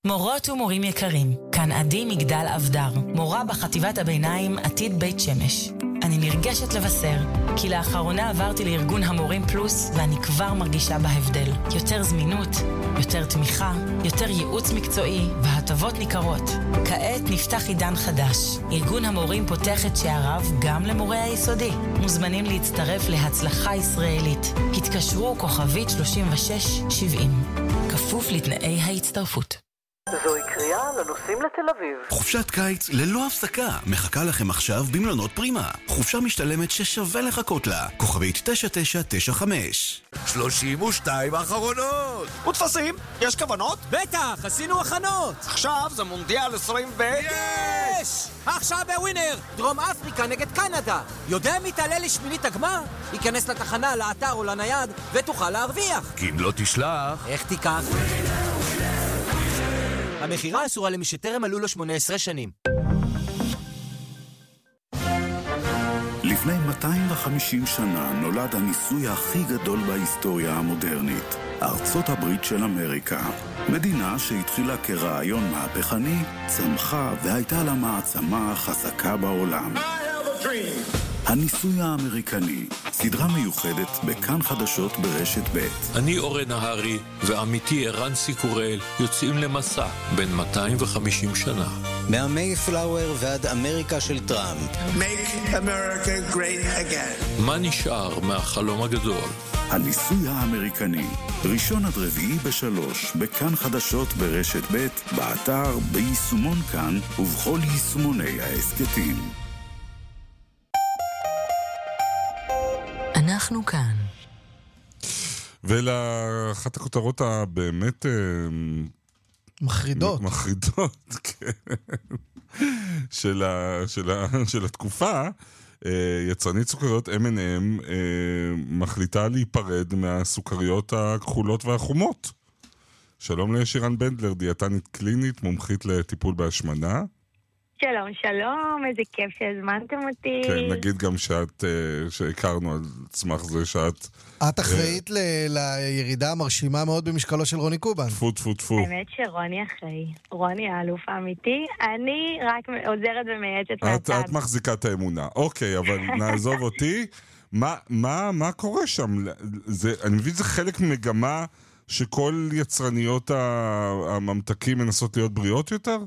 מורות ומורים יקרים, כאן עדי מגדל אבדר, מורה בחטיבת הביניים עתיד בית שמש. אני נרגשת לבשר, כי לאחרונה עברתי לארגון המורים פלוס, ואני כבר מרגישה בהבדל. יותר זמינות, יותר תמיכה, יותר ייעוץ מקצועי, והטבות ניכרות. כעת נפתח עידן חדש. ארגון המורים פותח את שעריו גם למורי היסודי. מוזמנים להצטרף להצלחה ישראלית. התקשרו כוכבית 3670. כפוף לתנאי ההצטרפות. זוהי קריאה לנוסעים לתל אביב. חופשת קיץ ללא הפסקה מחכה לכם עכשיו במלונות פרימה. חופשה משתלמת ששווה לחכות לה. כוכבית 9995. 32 האחרונות. ותפסים? יש כוונות? בטח, עשינו הכנות. עכשיו זה מונדיאל 20 יש! עכשיו בווינר, דרום אפריקה נגד קנדה. יודע מי תעלה לשמינית הגמר? ייכנס לתחנה, לאתר או לנייד ותוכל להרוויח. כי אם לא תשלח... איך תיקח? המחירה אסורה למי שטרם מלאו לו 18 שנים. לפני 250 שנה נולד הניסוי הכי גדול בהיסטוריה המודרנית, ארצות הברית של אמריקה. מדינה שהתחילה כרעיון מהפכני, צמחה והייתה לה מעצמה חזקה בעולם. הניסוי האמריקני, סדרה מיוחדת בכאן חדשות ברשת ב'. אני אורן נהרי ועמיתי ערן סיקורל יוצאים למסע בין 250 שנה. מהמייפלאואר ועד אמריקה של טראמפ. Make America great again. מה נשאר מהחלום הגדול? הניסוי האמריקני, ראשון עד רביעי ב3, בכאן חדשות ברשת ב', באתר, ביישומון כאן ובכל יישומוני העסקתים. אנחנו כאן. ולאחת הכותרות הבאמת מחרידות, כן. של התקופה, יצרנית סוכריות M&M מחליטה להיפרד מהסוכריות הכחולות והחומות. שלום לשירן בנדלר, דיאטנית קלינית, מומחית לטיפול בהשמנה. שלום, שלום, איזה כיף שהזמנתם אותי. כן, נגיד גם שהכרנו על סמך זה שאת... את אחראית לירידה המרשימה מאוד במשקלו של רוני קובן. טפו, טפו, טפו. האמת שרוני אחראי. רוני האלוף האמיתי. אני רק עוזרת ומייעצת מהצד. את מחזיקה את האמונה. אוקיי, אבל נעזוב אותי. מה קורה שם? אני מבין, זה חלק ממגמה שכל יצרניות הממתקים מנסות להיות בריאות יותר?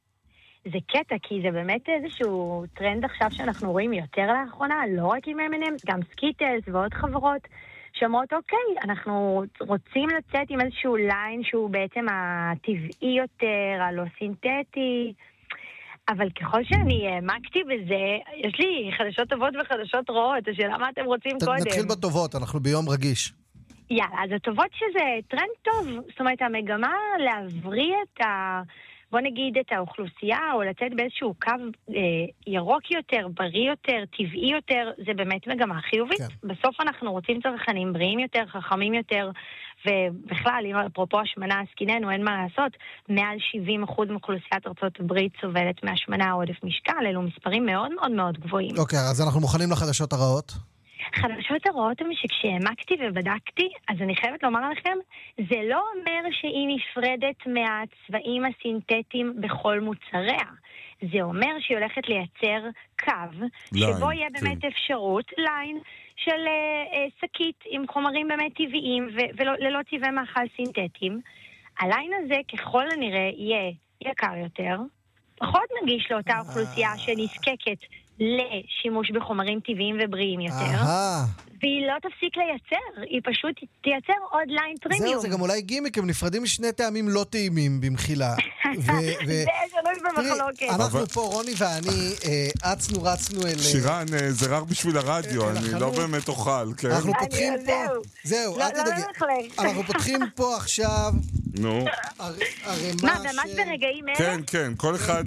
זה קטע, כי זה באמת איזשהו טרנד עכשיו שאנחנו רואים יותר לאחרונה, לא רק עם M&M, גם סקיטלס ועוד חברות שאומרות, אוקיי, אנחנו רוצים לצאת עם איזשהו ליין שהוא בעצם הטבעי יותר, הלא סינתטי, אבל ככל שאני העמקתי בזה, יש לי חדשות טובות וחדשות רעות, השאלה מה אתם רוצים קודם? נתחיל בטובות, אנחנו ביום רגיש. יאללה, אז הטובות שזה טרנד טוב, זאת אומרת, המגמה להבריא את בוא נגיד את האוכלוסייה, או לצאת באיזשהו קו ירוק יותר, בריא יותר, טבעי יותר, זה באמת מגמה חיובית. כן. בסוף אנחנו רוצים צרכנים בריאים יותר, חכמים יותר, ובכלל, אם אפרופו השמנה עסקיננו, אין מה לעשות, מעל 70% מאוכלוסיית ארצות הברית סובלת מהשמנה עודף משקל, אלו מספרים מאוד מאוד מאוד גבוהים. אוקיי, אז אנחנו מוכנים לחדשות הרעות? חדשות הרעות הן שכשהעמקתי ובדקתי, אז אני חייבת לומר לכם, זה לא אומר שהיא נפרדת מהצבעים הסינתטיים בכל מוצריה. זה אומר שהיא הולכת לייצר קו, שבו יהיה באמת אפשרות, ליין של שקית עם חומרים באמת טבעיים וללא צבעי מאכל סינתטיים. הליין הזה ככל הנראה יהיה יקר יותר, פחות נגיש לאותה אוכלוסייה שנזקקת לשימוש בחומרים טבעיים ובריאים יותר. והיא לא תפסיק לייצר, היא פשוט תייצר עוד ליין פרימיום. זהו, זה גם אולי גימיק, הם נפרדים משני טעמים לא טעימים במחילה. זה שנוי במחלוקת. אנחנו פה, רוני ואני, רצנו אל... שירן, זה רק בשביל הרדיו, אני לא באמת אוכל, כן? אנחנו פותחים פה... זהו, אל תדאגי. אנחנו פותחים פה עכשיו... נו. מה, ממש ברגעים אלה? כן, כל אחד...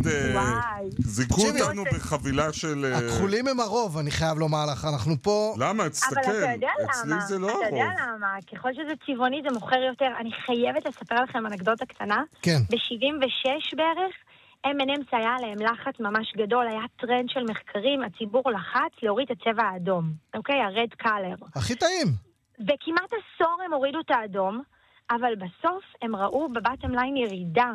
זיקו אותנו בחבילה של... הכחולים הם הרוב, אני חייב לומר לך, אנחנו פה... למה? תסתכל. אבל אתה יודע אצלי זה לא הרוב. אתה יודע למה? ככל שזה צבעוני זה מוכר יותר. אני חייבת לספר לכם אנקדוטה קטנה. כן. ב-76 בערך, M&M היה עליהם לחץ ממש גדול, היה טרנד של מחקרים, הציבור לחץ להוריד את הצבע האדום. אוקיי? הרד קלר. הכי טעים. וכמעט עשור הם הורידו את האדום, אבל בסוף הם ראו בבטם ליין ירידה